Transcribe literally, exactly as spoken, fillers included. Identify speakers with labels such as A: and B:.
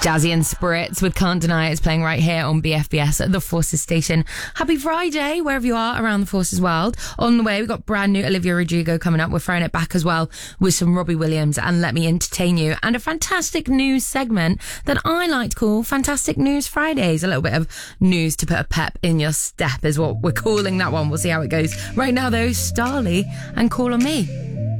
A: Jazzy and Spirits with Can't Deny It's playing right here on B F B S at the Forces station. Happy Friday, wherever you are around the Forces world. On the way, we've got brand new Olivia Rodrigo coming up. We're throwing it back as well with some Robbie Williams and Let Me Entertain You, and a fantastic news segment that I like to call Fantastic News Fridays. A little bit of news to put a pep in your step is what we're calling that one. We'll see how it goes. Right now, though, Starley and Call on Me.